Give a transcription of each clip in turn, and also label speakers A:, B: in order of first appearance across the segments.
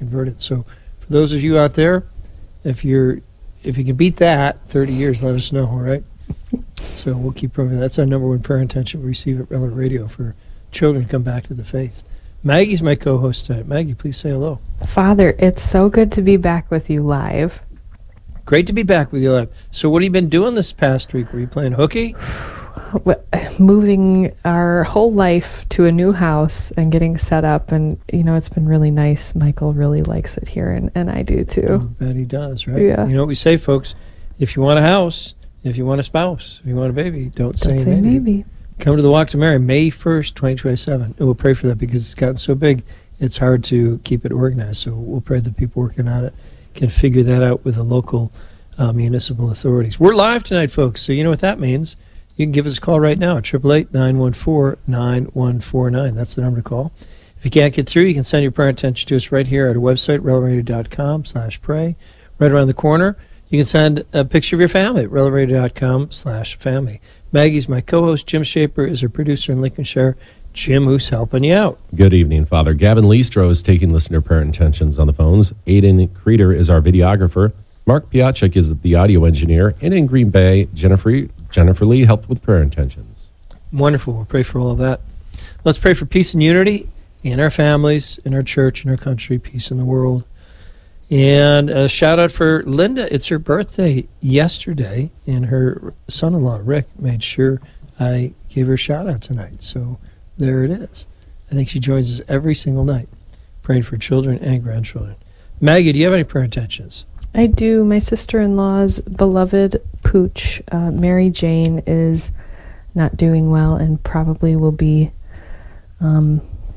A: converted. So for those of you out there, if you can beat that, 30 years, let us know, all right? So we'll keep programming. That's our number one prayer intention we receive at Relevant Radio, for children to come back to the faith. Maggie's my co-host tonight. Maggie, please say hello.
B: Father, it's so good to be back with you live.
A: Great to be back with you live. So what have you been doing this past week? Were you playing hooky?
B: Moving our whole life to a new house and getting set up, and it's been really nice. Michael really likes it here, and I do too.
A: I bet he does, right?
B: Yeah.
A: You know what we say, folks? If you want a house, if you want a spouse, if you want a baby, don't say maybe. Come to the Walk to Mary, May 1st, 2027. And we'll pray for that, because it's gotten so big, it's hard to keep it organized. So we'll pray that people working on it can figure that out with the local municipal authorities. We're live tonight, folks, so you know what that means. You can give us a call right now at 888-914-9149. That's the number to call. If you can't get through, you can send your prayer intention to us right here at our website, relevantradio.com/pray. Right around the corner, you can send a picture of your family at relevantradio.com/family. Maggie's my co-host. Jim Shaper is our producer in Lincolnshire. Jim, who's helping you out?
C: Good evening, Father. Gavin Leestro is taking listener prayer intentions on the phones. Aiden Creeder is our videographer. Mark Piachik is the audio engineer. And in Green Bay, Jennifer Lee helped with prayer intentions.
A: Wonderful. We'll pray for all of that. Let's pray for peace and unity in our families, in our church, in our country, peace in the world. And a shout out for Linda. It's her birthday yesterday, and her son-in-law, Rick, made sure I gave her a shout out tonight. So there it is. I think she joins us every single night, praying for children and grandchildren. Maggie, do you have any prayer intentions?
B: I do. My sister-in-law's beloved pooch, Mary Jane, is not doing well and probably will be on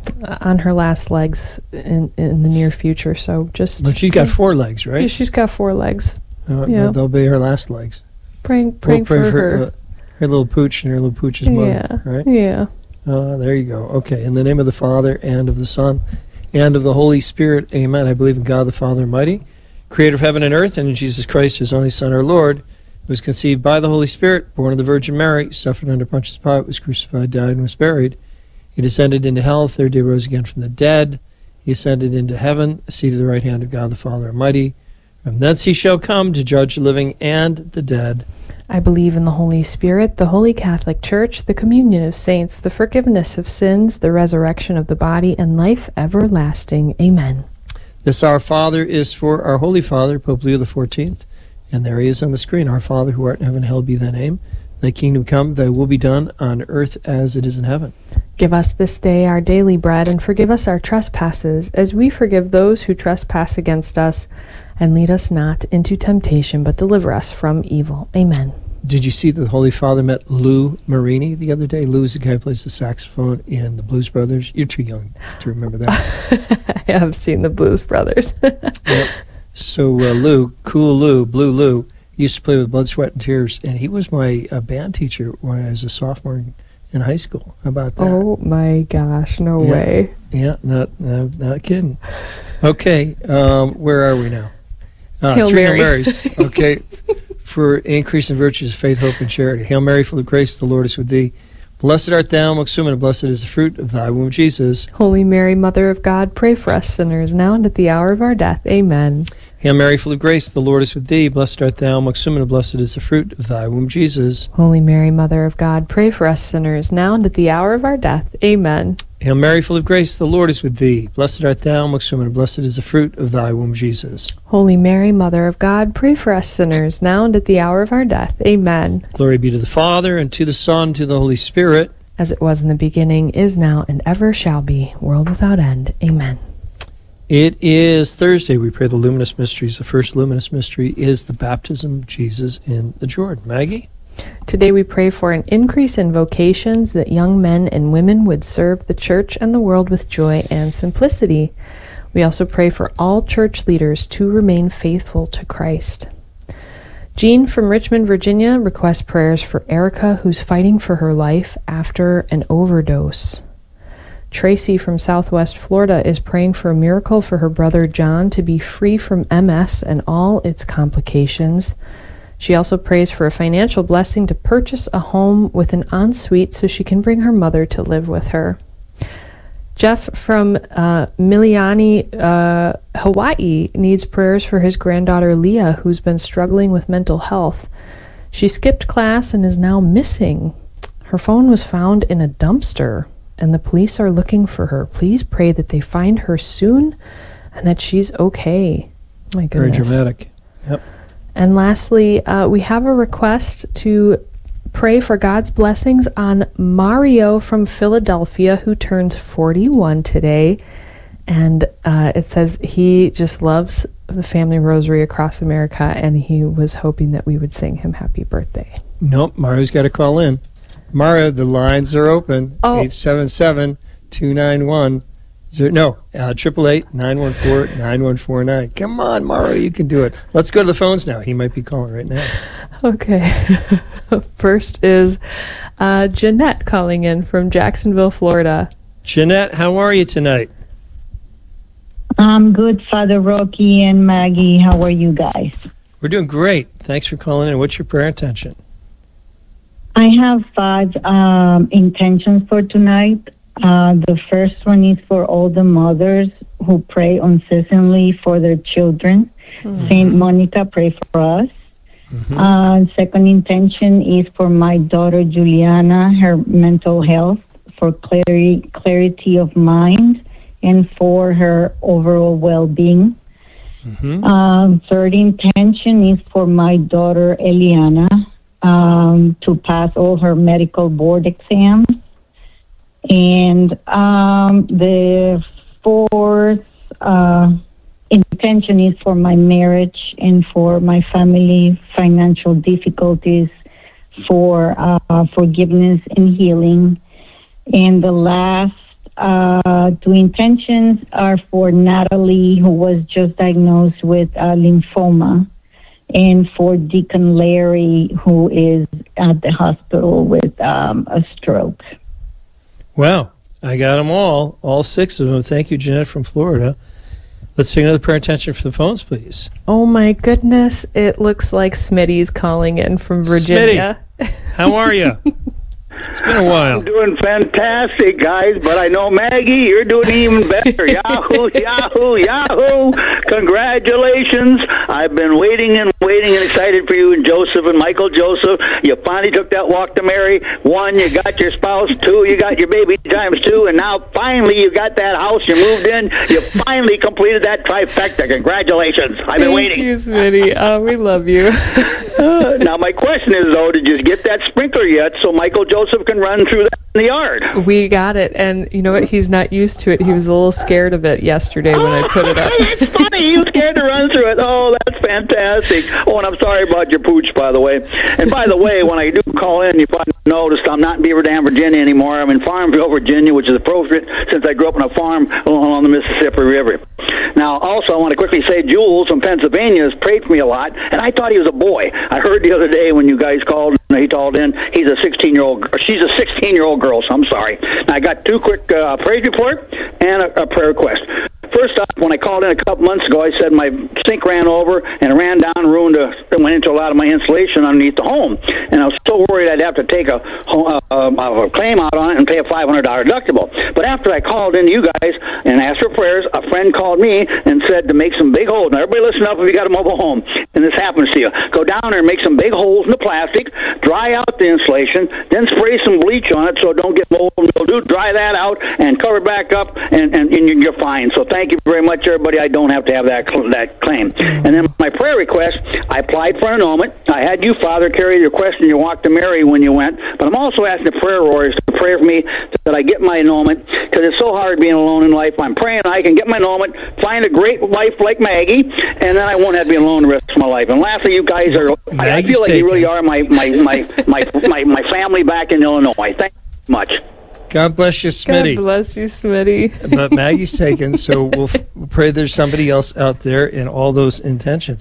B: her last legs in the near future. So just...
A: But she's got 4 legs, right?
B: Yeah, she's got 4 legs.
A: Yeah. They'll be her last legs.
B: Praying
A: we'll pray
B: for her.
A: Her little pooch and her little pooch's mother, right?
B: Yeah.
A: There you go. Okay, in the name of the Father, and of the Son, and of the Holy Spirit, amen. I believe in God the Father Almighty, creator of heaven and earth, and in Jesus Christ, his only Son, our Lord, who was conceived by the Holy Spirit, born of the Virgin Mary, suffered under Pontius Pilate, was crucified, died, and was buried. He descended into hell, third day rose again from the dead. He ascended into heaven, seated at the right hand of God the Father Almighty. From thence he shall come to judge the living and the dead.
B: I believe in the Holy Spirit, the Holy Catholic Church, the communion of saints, the forgiveness of sins, the resurrection of the body, and life everlasting. Amen.
A: This Our Father is for our Holy Father, Pope Leo XIV, and there he is on the screen. Our Father, who art in heaven, hallowed be thy name. Thy kingdom come, thy will be done on earth as it is in heaven.
B: Give us this day our daily bread, and forgive us our trespasses, as we forgive those who trespass against us. And lead us not into temptation, but deliver us from evil. Amen.
A: Did you see that the Holy Father met Lou Marini the other day? Lou is the guy who plays the saxophone in the Blues Brothers. You're too young to remember that.
B: I have seen the Blues Brothers.
A: Yep. So Lou, cool Lou, Blue Lou, used to play with Blood, Sweat, and Tears, and he was my band teacher when I was a sophomore in high school. How about that?
B: Oh my gosh, no way.
A: Yeah, not kidding. Okay, where are we now?
B: Hail
A: 3
B: Mary.
A: Hail Marys, okay, for increase in virtues of faith, hope, and charity. Hail Mary, full of grace, the Lord is with thee. Blessed art thou amongst women, and blessed is the fruit of thy womb, Jesus.
B: Holy Mary, Mother of God, pray for us sinners, now and at the hour of our death. Amen.
A: Hail Mary, full of grace, the Lord is with thee. Blessed art thou amongst women, and blessed is the fruit of thy womb, Jesus.
B: Holy Mary, Mother of God, pray for us sinners, now and at the hour of our death. Amen.
A: Hail Mary, full of grace, the Lord is with thee. Blessed art thou amongst women, and blessed is the fruit of thy womb, Jesus.
B: Holy Mary, Mother of God, pray for us sinners, now and at the hour of our death. Amen.
A: Glory be to the Father, and to the Son, and to the Holy Spirit.
B: As it was in the beginning, is now, and ever shall be, world without end. Amen.
A: It is Thursday. We pray the luminous mysteries. The first luminous mystery is the baptism of Jesus in the Jordan. Maggie?
B: Today we pray for an increase in vocations, that young men and women would serve the church and the world with joy and simplicity. We also pray for all church leaders to remain faithful to Christ. Jean from Richmond, Virginia, requests prayers for Erica, who's fighting for her life after an overdose. Tracy from Southwest Florida is praying for a miracle for her brother John to be free from MS and all its complications. She also prays for a financial blessing to purchase a home with an ensuite so she can bring her mother to live with her. Jeff from Miliani, Hawaii, needs prayers for his granddaughter Leah, who's been struggling with mental health. She skipped class and is now missing. Her phone was found in a dumpster, and the police are looking for her. Please pray that they find her soon and that she's okay. Oh my goodness.
A: Very dramatic. Yep.
B: And lastly, we have a request to pray for God's blessings on Mario from Philadelphia, who turns 41 today. And it says he just loves the Family Rosary across America, and he was hoping that we would sing him happy birthday.
A: Nope, Mario's got to call in. Mario, the lines are open. 877-291. 888-914-9149. Come on, Mario, you can do it. Let's go to the phones now. He might be calling right now.
B: Okay. First is Jeanette calling in from Jacksonville, Florida.
A: Jeanette, how are you tonight?
D: I'm good, Father Rocky and Maggie. How are you guys?
A: We're doing great. Thanks for calling in. What's your prayer intention?
D: I have 5 intentions for tonight. The first one is for all the mothers who pray unceasingly for their children. Mm-hmm. Saint Monica, pray for us. Mm-hmm. Second intention is for my daughter Juliana, her mental health, for clarity of mind, and for her overall well-being. Mm-hmm. Third intention is for my daughter Eliana to pass all her medical board exams. And the fourth intention is for my marriage and for my family financial difficulties, for forgiveness and healing. And the last 2 intentions are for Natalie, who was just diagnosed with lymphoma, and for Deacon Larry, who is at the hospital with a stroke.
A: Wow, I got them all 6 of them. Thank you, Jeanette from Florida. Let's take another prayer intention for the phones, please.
B: Oh my goodness, it looks like Smitty's calling in from Virginia.
A: Smitty, how are you? It's been a while.
E: I'm doing fantastic, guys, but I know, Maggie, you're doing even better. Yahoo, yahoo, yahoo. Congratulations. I've been waiting and excited for you and Joseph and Michael Joseph. You finally took that walk to Mary. 1, you got your spouse. 2, you got your baby times 2. And now finally you got that house. You moved in. You finally completed that trifecta. Congratulations. I've been waiting.
B: Thank you, Smitty. Oh, we love you.
E: Now, my question is, though, did you get that sprinkler yet so Michael Joseph can run through that in the yard?
B: We got it, and you know what? He's not used to it. He was a little scared of it yesterday when I put it up.
E: That's funny. He was scared to run through it. Oh, that's fantastic. Oh, and I'm sorry about your pooch, by the way. And by the way, when I do call in, you probably noticed I'm not in Beaver Dam, Virginia anymore. I'm in Farmville, Virginia, which is appropriate since I grew up on a farm along the Mississippi River. Now, also, I want to quickly say Jules from Pennsylvania has prayed for me a lot, and I thought he was a boy. I heard the other day when you guys called, he called in, she's a 16-year-old girl, so I'm sorry. Now, I got 2 quick praise report and a prayer request. First off, when I called in a couple months ago, I said my sink ran over and it ran down and went into a lot of my insulation underneath the home. And I was so worried I'd have to take a claim out on it and pay a $500 deductible. But after I called in to you guys and asked for prayers, a friend called me and said to make some big holes. Now, everybody listen up if you got a mobile home and this happens to you. Go down there and make some big holes in the plastic, dry out the insulation, then spray some bleach on it so it don't get mold and mildew. Dry that out and cover it back up, and you're fine. So thank you very much, everybody. I don't have to have that claim. And then my prayer request, I applied for an annulment. I had you, Father, carry your request in your walk to Mary when you went. But I'm also asking the prayer warriors to pray for me that I get my annulment, because it's so hard being alone in life. I'm praying I can get my annulment, find a great wife like Maggie, and then I won't have to be alone the rest of my life. And lastly, you guys are, I feel like you really are my family back in Illinois. Thank you much.
A: God bless you, Smitty.
B: God bless you, Smitty.
A: But Maggie's taken, so we'll pray there's somebody else out there in all those intentions.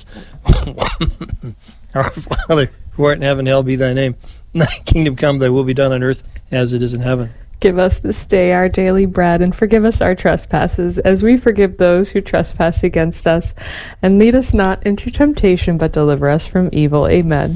A: Our Father, who art in heaven, hallowed be thy name. Thy kingdom come, thy will be done on earth as it is in heaven.
B: Give us this day our daily bread, and forgive us our trespasses, as we forgive those who trespass against us. And lead us not into temptation, but deliver us from evil. Amen.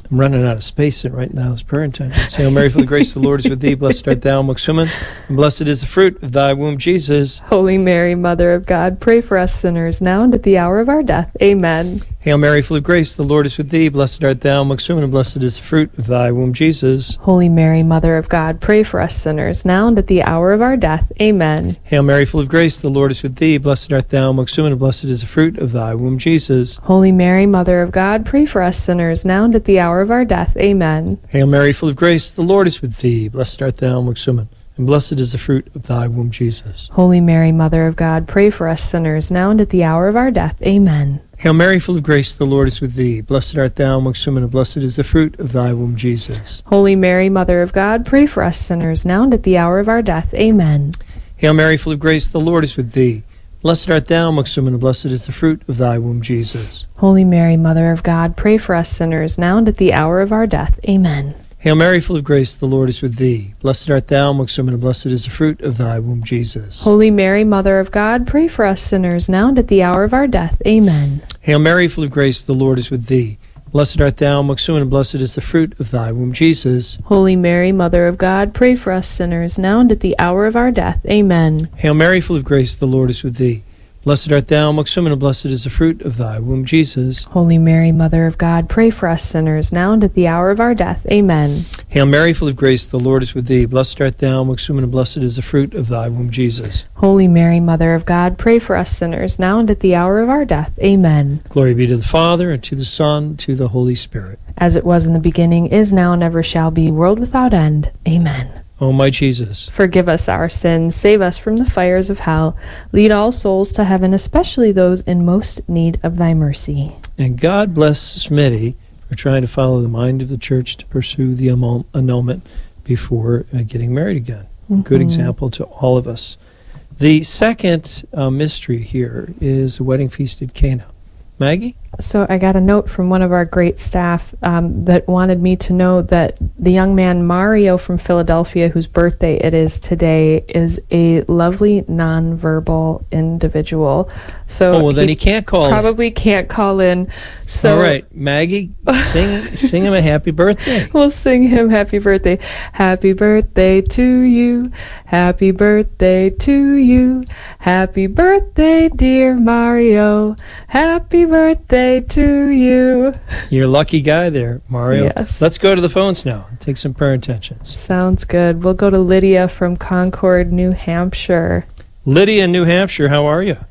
A: I'm running out of space right now. This prayer intentions. Hail Mary, full of grace, the Lord is with thee. Blessed art thou amongst women, and blessed is the fruit of thy womb, Jesus.
B: Holy Mary, Mother of God, pray for us sinners, now and at the hour of our death. Amen.
A: Hail Mary, full of grace, the Lord is with thee. Blessed art thou amongst women, and blessed is the fruit of thy womb, Jesus.
B: Holy Mary, Mother of God, pray for us sinners, now and at the hour of our death. Amen.
A: Hail Mary, full of grace, the Lord is with thee. Blessed art thou amongst women, and blessed is the fruit of thy womb, Jesus.
B: Holy Mary, Mother of God, pray for us sinners, now and at the hour of our death. Amen.
A: Hail Mary, full of grace, the Lord is with thee. Blessed art thou amongst women, and blessed is the fruit of thy womb, Jesus.
B: Holy Mary, Mother of God, pray for us sinners, now and at the hour of our death. Amen.
A: Hail Mary, full of grace, the Lord is with thee. Blessed art thou amongst women, and blessed is the fruit of thy womb, Jesus.
B: Holy Mary, Mother of God, pray for us sinners, now and at the hour of our death. Amen.
A: Hail Mary, full of grace, the Lord is with thee. Blessed art thou amongst women, and blessed is the fruit of thy womb, Jesus.
B: Holy Mary, Mother of God, pray for us sinners, now and at the hour of our death. Amen.
A: Hail Mary, full of grace, the Lord is with thee. Blessed art thou amongst women, and blessed is the fruit of thy womb, Jesus.
B: Holy Mary, Mother of God, pray for us sinners, now and at the hour of our death. Amen.
A: Hail Mary, full of grace, the Lord is with thee. Blessed art thou amongst women, and blessed is the fruit of thy womb, Jesus.
B: Holy Mary, Mother of God, pray for us sinners, now and at the hour of our death. Amen.
A: Hail Mary, full of grace, the Lord is with thee. Blessed art thou amongst women, and blessed is the fruit of thy womb, Jesus.
B: Holy Mary, Mother of God, pray for us sinners, now and at the hour of our death. Amen.
A: Hail Mary, full of grace, the Lord is with thee. Blessed art thou amongst women, and blessed is the fruit of thy womb, Jesus.
B: Holy Mary, Mother of God, pray for us sinners, now and at the hour of our death. Amen.
A: Glory be to the Father, and to the Son, and to the Holy Spirit.
B: As it was in the beginning, is now, and ever shall be, world without end. Amen.
A: O my Jesus,
B: forgive us our sins, save us from the fires of hell, lead all souls to heaven, especially those in most need of thy mercy.
A: And God bless Smitty for trying to follow the mind of the church to pursue the annulment before getting married again. Good example to all of us. The second mystery here is the wedding feast at Cana. Maggie?
B: So I got a note from one of our great staff that wanted me to know that the young man Mario from Philadelphia, whose birthday it is today, is a lovely nonverbal individual. So
A: then he can't call
B: probably can't call in. So
A: all right, Maggie, sing him a happy birthday.
B: We'll sing him happy birthday. Happy birthday to you. Happy birthday to you. Happy birthday, dear Mario. Happy birthday to you.
A: You're a lucky guy there, Mario.
B: Yes.
A: Let's go to the phones now and take some prayer intentions.
B: Sounds good. We'll go to Lydia from Concord, New Hampshire.
A: Lydia in New Hampshire, how are you?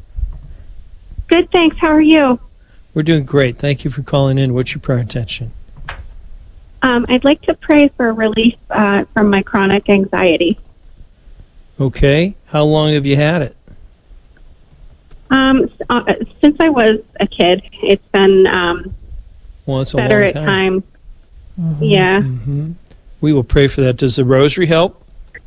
F: Good, thanks. How are you?
A: We're doing great. Thank you for calling in. What's your prayer intention?
F: I'd like to pray for relief from my chronic anxiety.
A: Okay. How long have you had it?
F: Since I was a kid, it's been
A: It's a
F: better
A: long
F: at
A: time.
F: times.
B: Mm-hmm.
F: Yeah.
A: Mm-hmm. We will pray for that. Does the rosary help?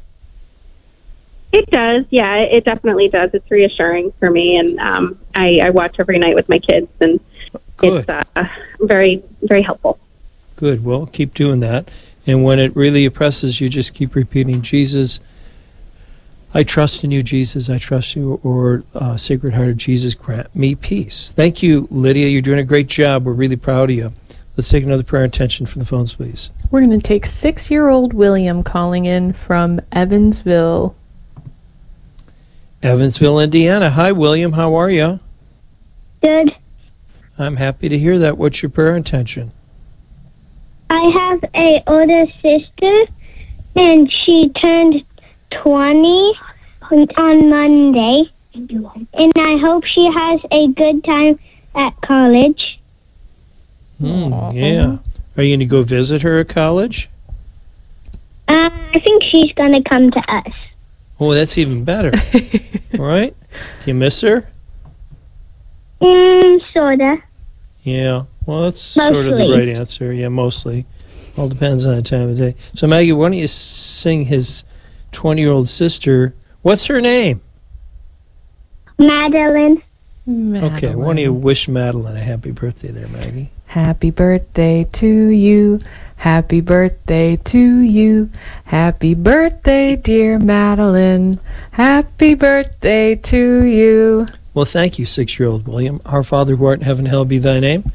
F: It does. Yeah, it definitely does. It's reassuring for me, and I watch every night with my kids, and
A: Good.
F: it's very, very helpful.
A: Good. Well, keep doing that. And when it really oppresses you, just keep repeating, Jesus, I trust in you, Jesus, I trust you, or Sacred Heart of Jesus, grant me peace. Thank you, Lydia. You're doing a great job. We're really proud of you. Let's take another prayer intention from the phones, please.
B: We're going to take 6-year-old William calling in from Evansville.
A: Evansville, Indiana. Hi, William. How are you?
G: Good.
A: I'm happy to hear that. What's your prayer intention?
G: I have a older sister, and she turned 20 on Monday, and I hope she has a good time at college.
A: Yeah. Are you going to go visit her at college?
G: I think she's going to come to us.
A: Oh, that's even better. All right. Do you miss her?
G: Sorta.
A: Yeah. Well, that's sort of the
G: Mostly.
A: right answer. Yeah, mostly. All depends on the time of day. So, Maggie, why don't you sing his 20-year-old sister? What's her name?
G: Madeline.
A: Okay, why don't you wish Madeline a happy birthday there, Maggie?
B: Happy birthday to you. Happy birthday to you. Happy birthday, dear Madeline. Happy birthday to you.
A: Well, thank you, 6-year-old William. Our Father who art in heaven, hallowed be thy name.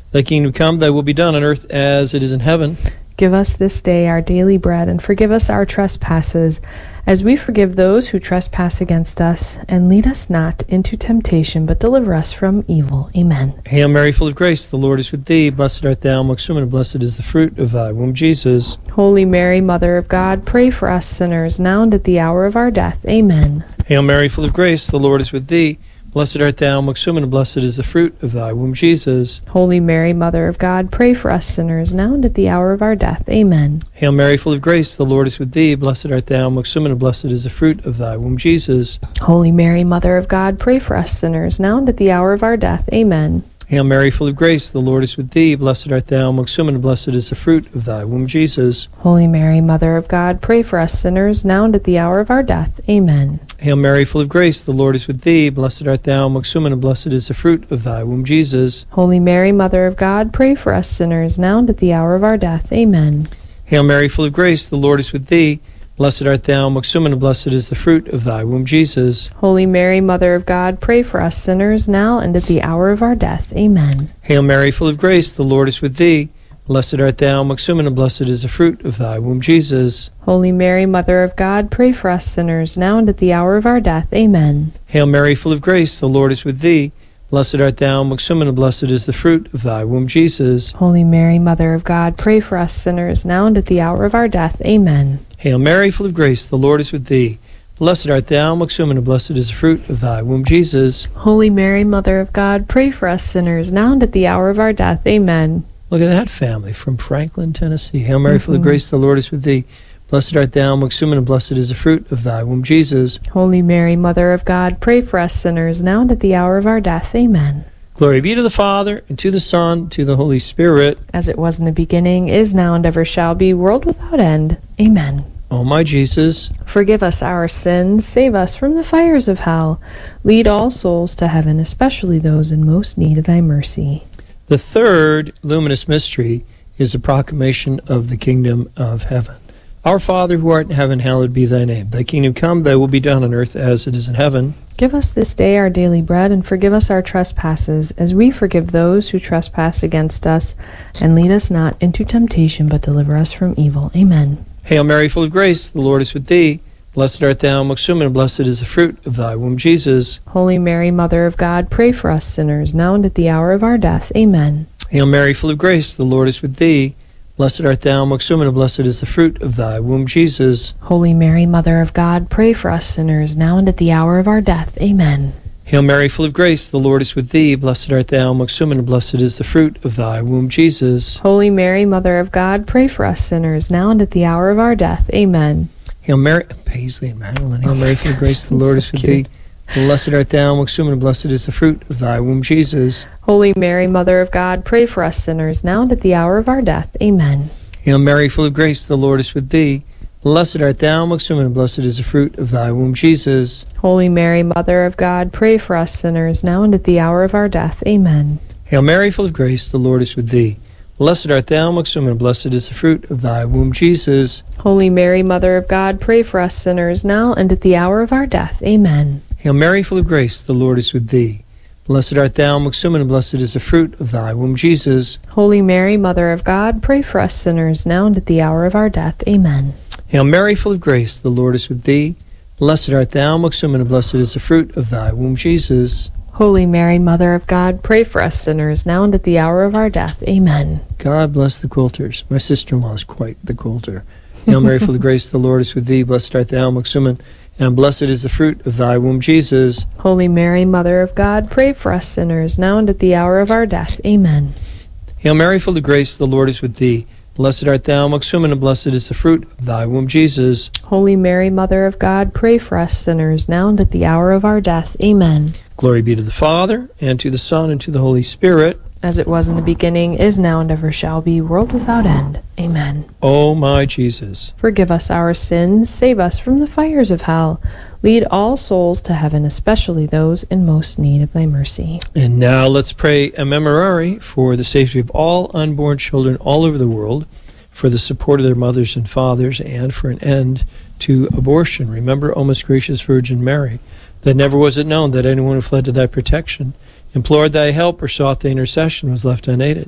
A: Thy kingdom come, thy will be done on earth as it is in heaven.
B: Give us this day our daily bread, and forgive us our trespasses, as we forgive those who trespass against us. And lead us not into temptation, but deliver us from evil. Amen.
A: Hail Mary, full of grace, the Lord is with thee. Blessed art thou amongst women, and blessed is the fruit of thy womb, Jesus.
B: Holy Mary, Mother of God, pray for us sinners, now and at the hour of our death. Amen.
A: Hail Mary, full of grace, the Lord is with thee. Blessed art thou amongst women, and blessed is the fruit of thy womb, Jesus.
B: Holy Mary, Mother of God, pray for us sinners, now and at the hour of our death. Amen.
A: Hail Mary, full of grace, the Lord is with thee. Blessed art thou amongst women, and blessed is the fruit of thy womb, Jesus.
B: Holy Mary, Mother of God, pray for us sinners, now and at the hour of our death. Amen.
A: Hail Mary, full of grace, the Lord is with thee. Blessed art thou amongst women, and blessed is the fruit of thy womb, Jesus.
B: Holy Mary, Mother of God, pray for us sinners, now and at the hour of our death. Amen.
A: Hail Mary, full of grace, the Lord is with thee. Blessed art thou amongst women, and blessed is the fruit of thy womb, Jesus.
B: Holy Mary, Mother of God, pray for us sinners, now and at the hour of our death. Amen.
A: Hail Mary, full of grace, the Lord is with thee. Blessed art thou amongst women, and blessed is the fruit of thy womb, Jesus.
B: Holy Mary, Mother of God, pray for us sinners, now and at the hour of our death. Amen.
A: Hail Mary, full of grace, the Lord is with thee. Blessed art thou amongst women, and blessed is the fruit of thy womb, Jesus.
B: Holy Mary, Mother of God, pray for us sinners, now and at the hour of our death. Amen.
A: Hail Mary, full of grace, the Lord is with thee. Blessed art thou amongst women, and blessed is the fruit of thy womb, Jesus.
B: Holy Mary, Mother of God, pray for us sinners, now and at the hour of our death. Amen.
A: Hail Mary, full of grace, the Lord is with thee. Blessed art thou amongst women, and blessed is the fruit of thy womb, Jesus.
B: Holy Mary, Mother of God, pray for us sinners, now and at the hour of our death. Amen.
A: Look at that family from Franklin, Tennessee. Hail Mary, full of grace, the Lord is with thee. Blessed art thou amongst women, and blessed is the fruit of thy womb, Jesus.
B: Holy Mary, Mother of God, pray for us sinners, now and at the hour of our death. Amen.
A: Glory be to the Father, and to the Son, and to the Holy Spirit.
B: As it was in the beginning, is now, and ever shall be, world without end. Amen.
A: O my Jesus,
B: forgive us our sins, save us from the fires of hell. Lead all souls to heaven, especially those in most need of thy mercy.
A: the third luminous mystery is the proclamation of the kingdom of heaven. Our Father, who art in heaven, hallowed be thy name. Thy kingdom come, thy will be done on earth as it is in heaven.
B: Give us this day our daily bread, and forgive us our trespasses, as we forgive those who trespass against us. And lead us not into temptation, but deliver us from evil. Amen.
A: Hail Mary, full of grace, the Lord is with thee. Blessed art thou amongst women, and blessed is the fruit of thy womb, Jesus.
B: Holy Mary, Mother of God, pray for us sinners, now and at the hour of our death. Amen.
A: Hail Mary, full of grace, the Lord is with thee. Blessed art thou amongst women, and blessed is the fruit of thy womb, Jesus.
B: Holy Mary, Mother of God, pray for us sinners, now and at the hour of our death. Amen.
A: Hail Mary, full of grace, the Lord is with thee. Blessed art thou amongst women, and blessed is the fruit of thy womb, Jesus.
B: Holy Mary, Mother of God, pray for us sinners, now and at the hour of our death. Amen.
A: Hail Mary, Paisley and Madeline, Hail Mary, full of grace, the Lord is with thee. Blessed art thou amongst women, and blessed is the fruit of thy womb, Jesus.
B: Holy Mary, Mother of God, pray for us sinners, now and at the hour of our death. Amen.
A: Hail Mary, full of grace, the Lord is with thee. Blessed art thou amongst women, and blessed is the fruit of thy womb, Jesus.
B: Holy Mary, Mother of God, pray for us sinners, now and at the hour of our death. Amen.
A: Hail Mary, full of grace, the Lord is with thee. Blessed art thou amongst women, and blessed is the fruit of thy womb, Jesus.
B: Holy Mary, Mother of God, pray for us sinners, now and at the hour of our death. Amen.
A: Hail Mary, full of grace, the Lord is with thee. Blessed art thou amongst women, and blessed is the fruit of thy womb, Jesus.
B: Holy Mary, Mother of God, pray for us sinners, now and at the hour of our death. Amen.
A: Hail Mary, full of grace, the Lord is with thee. Blessed art thou amongst women, and blessed is the fruit of thy womb, Jesus.
B: Holy Mary, Mother of God, pray for us sinners, now and at the hour of our death. Amen.
A: God bless the quilters. My sister-in-law is quite the quilter. Hail Mary, full of grace, the Lord is with thee. Blessed art thou amongst women, and blessed is the fruit of thy womb, Jesus.
B: Holy Mary, Mother of God, pray for us sinners, now and at the hour of our death. Amen.
A: Hail Mary, full of grace, the Lord is with thee. Blessed art thou amongst women, and blessed is the fruit of thy womb, Jesus.
B: Holy Mary, Mother of God, pray for us sinners, now and at the hour of our death. Amen.
A: Glory be to the Father, and to the Son, and to the Holy Spirit.
B: As it was in the beginning, is now, and ever shall be, world without end. Amen.
A: O my Jesus,
B: forgive us our sins, save us from the fires of hell. Lead all souls to heaven, especially those in most need of thy mercy.
A: And now let's pray a memorare for the safety of all unborn children all over the world, for the support of their mothers and fathers, and for an end to abortion. Remember, O most gracious Virgin Mary, that never was it known that anyone who fled to thy protection, implored thy help, or sought thy intercession was left unaided.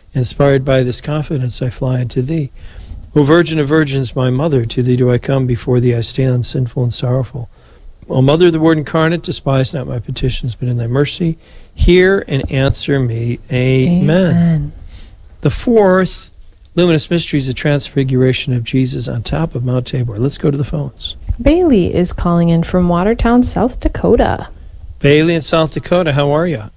A: Inspired by this confidence, I fly unto thee. O Virgin of Virgins, my mother, to thee do I come, before thee I stand, sinful and sorrowful. O Mother of the Word incarnate, despise not my petitions, but in thy mercy, hear and answer me. Amen. The fourth luminous mystery is the transfiguration of Jesus on top of Mount Tabor. Let's go to the phones.
B: Bailey is calling in from Watertown, South Dakota.
A: Bailey in South Dakota, how are you?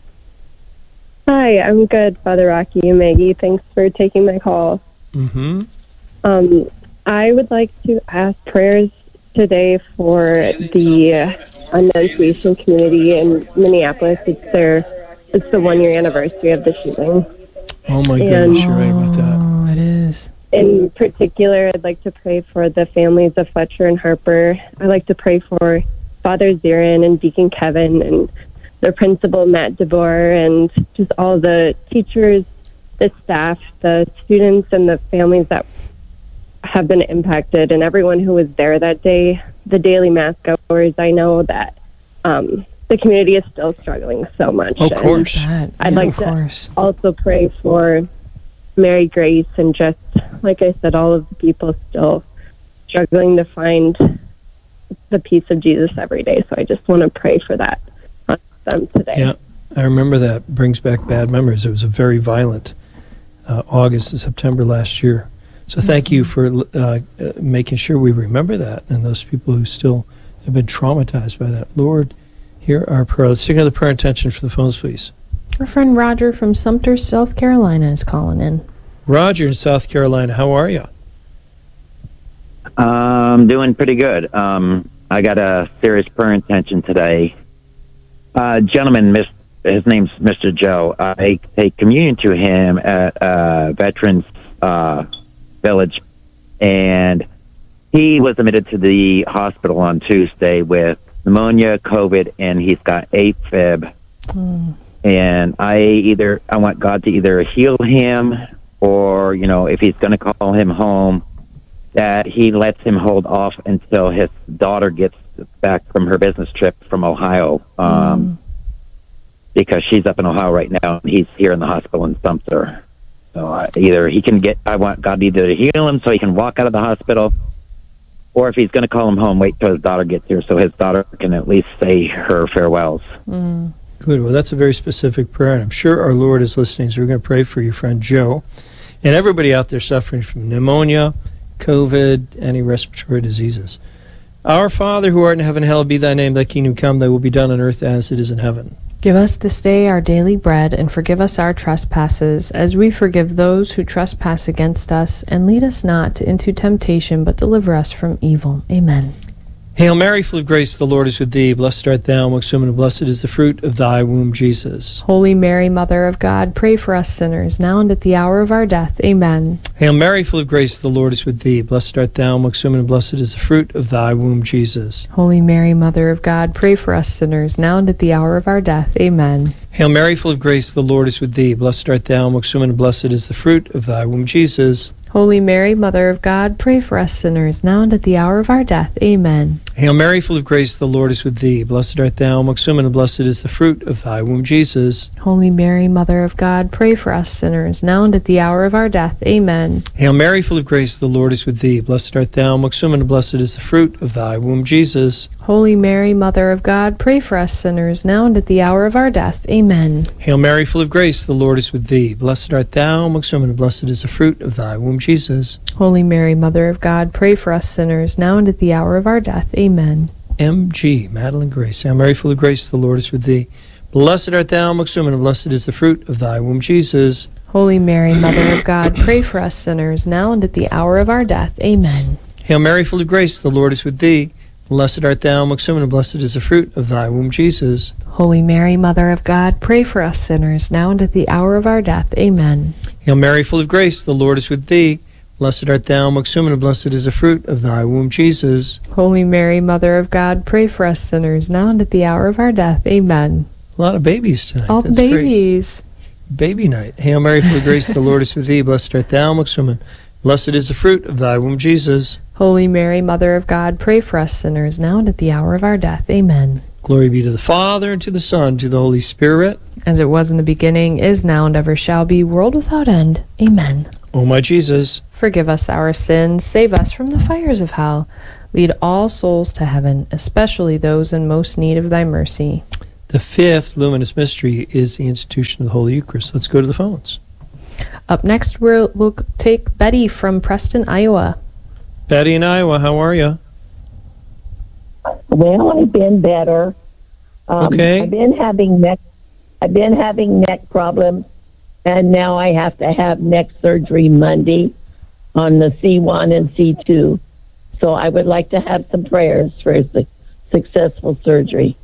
H: Hi, I'm good, Father Rocky and Maggie. Thanks for taking my call.
A: Mm-hmm.
H: I would like to ask prayers today for the Annunciation community in Minneapolis. It's the 1 year anniversary of the shooting.
A: Oh my goodness, you're right about that.
B: Oh, it is.
H: In particular, I'd like to pray for the families of Fletcher and Harper. I'd like to pray for Father Zirin and Deacon Kevin and their principal, Matt DeBoer, and just all the teachers, the staff, the students, and the families that have been impacted, and everyone who was there that day, the daily mass goers. I know that the community is still struggling so much.
A: Of course.
H: I'd like to also pray for Mary Grace and just, like I said, all of the people still struggling to find the peace of Jesus every day. So I just want to pray for that on them today.
A: Yeah, I remember that. Brings back bad memories. It was a very violent August and September last year. So thank you for making sure we remember that, and those people who still have been traumatized by that. Lord, hear our prayer. Let's take another prayer intention for the phones, please.
B: Our friend Roger from Sumter, South Carolina is calling in.
A: Roger in South Carolina, how are you?
I: I'm doing pretty good. I got a serious prayer intention today. Gentleman, his name's Mr. Joe. I take communion to him at Veterans Village, and he was admitted to the hospital on Tuesday with pneumonia, COVID, and he's got AFib. And I want God to either heal him, or, if he's going to call him home, that he lets him hold off until his daughter gets back from her business trip from Ohio, because she's up in Ohio right now, and he's here in the hospital in Sumter. So I want God either to heal him so he can walk out of the hospital, or if he's going to call him home, wait till his daughter gets here so his daughter can at least say her farewells.
A: Good. Well, that's a very specific prayer, and I'm sure our Lord is listening, so we're going to pray for your friend Joe and everybody out there suffering from pneumonia, COVID, any respiratory diseases. Our Father, who art in heaven, hallowed be thy name. Thy kingdom come, thy will be done on earth as it is in heaven.
B: Give us this day our daily bread, and forgive us our trespasses, as we forgive those who trespass against us. And lead us not into temptation, but deliver us from evil. Amen.
A: Hail Mary, full of grace, the Lord is with thee. Blessed art thou amongst women, and blessed is the fruit of thy womb, Jesus.
B: Holy Mary, Mother of God, pray for us sinners, now and at the hour of our death. Amen.
A: Hail Mary, full of grace, the Lord is with thee. Blessed art thou amongst women, and blessed is the fruit of thy womb, Jesus.
B: Holy Mary, Mother of God, pray for us sinners, now and at the hour of our death. Amen.
A: Hail Mary, full of grace, the Lord is with thee. Blessed art thou amongst women, and blessed is the fruit of thy womb, Jesus.
B: Holy Mary, Mother of God, pray for us sinners, now and at the hour of our death. Amen.
A: Hail Mary, full of grace, the Lord is with thee. Blessed art thou amongst women, and blessed is the fruit of thy womb, Jesus.
B: Holy Mary, Mother of God, pray for us sinners, now and at the hour of our death. Amen.
A: Hail Mary, full of grace, the Lord is with thee. Blessed art thou amongst women, and blessed is the fruit of thy womb, Jesus.
B: Holy Mary, Mother of God, pray for us sinners, now and at the hour of our death. Amen.
A: Hail Mary, full of grace, the Lord is with thee. Blessed art thou amongst women, and blessed is the fruit of thy womb, Jesus.
B: Holy Mary, Mother of God, pray for us sinners, now and at the hour of our death. Amen.
A: M.G. Madeline Grace. Hail Mary, full of grace, the Lord is with thee. Blessed art thou amongst women, and blessed is the fruit of thy womb, Jesus.
B: Holy Mary, Mother of God, pray for us sinners, now and at the hour of our death. Amen.
A: Hail Mary, full of grace, the Lord is with thee. Blessed art thou amongst women, and blessed is the fruit of thy womb, Jesus.
B: Holy Mary, Mother of God, pray for us sinners, now and at the hour of our death. Amen.
A: Hail Mary, full of grace, the Lord is with thee. Blessed art thou amongst women, and blessed is the fruit of thy womb, Jesus.
B: Holy Mary, Mother of God, pray for us sinners, now and at the hour of our death. Amen.
A: A lot of babies tonight.
B: All the babies.
A: Great. Baby night. Hail Mary, full of grace, the Lord is with thee. Blessed art thou amongst women. Blessed is the fruit of thy womb, Jesus.
B: Holy Mary, Mother of God, pray for us sinners, now and at the hour of our death. Amen.
A: Glory be to the Father, and to the Son, and to the Holy Spirit.
B: As it was in the beginning, is now, and ever shall be, world without end. Amen.
A: O my Jesus,
B: forgive us our sins, save us from the fires of hell. Lead all souls to heaven, especially those in most need of thy mercy.
A: the fifth luminous mystery is the institution of the Holy Eucharist. Let's go to the phones.
B: Up next, we'll take Betty from Preston, Iowa.
A: Betty in Iowa, how are you?
J: Well, I've been better.
A: Okay.
J: I've been having neck problems, and now I have to have neck surgery Monday on the C1 and C2. So I would like to have some prayers for a successful surgery.